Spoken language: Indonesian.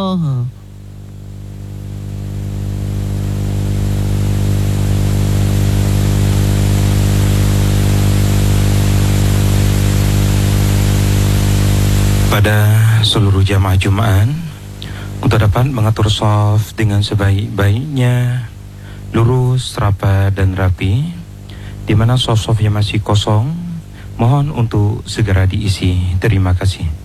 Pada seluruh jamaah Jumat, untuk dapat mengatur shaf dengan sebaik-baiknya, lurus, rapat dan rapi, di mana shaf-shaf yang masih kosong, mohon untuk segera diisi. Terima kasih.